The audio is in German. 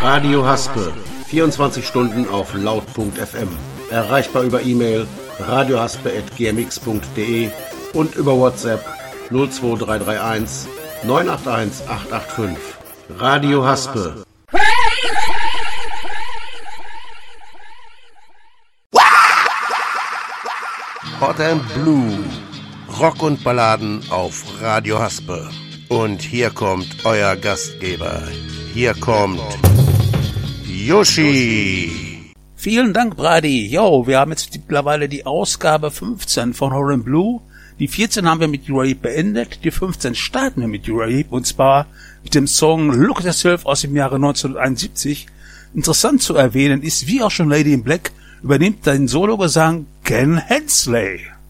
Radio Haspe, 24 Stunden auf laut.fm. Erreichbar über E-Mail radiohaspe@gmx.de und über WhatsApp 02331 981 885. Radio Haspe. Hot and Blue. Rock und Balladen auf Radio Haspe. Und hier kommt euer Gastgeber. Hier kommt Yoshi. Vielen Dank, Brady. Jo, wir haben jetzt mittlerweile die Ausgabe 15 von Hot and Blue. Die 14 haben wir mit Uriah beendet. Die 15 starten wir mit Uriah. Und zwar mit dem Song Look at Yourself aus dem Jahre 1971. Interessant zu erwähnen ist, wie auch schon Lady in Black, übernimmt den Sologesang Ken Hensley.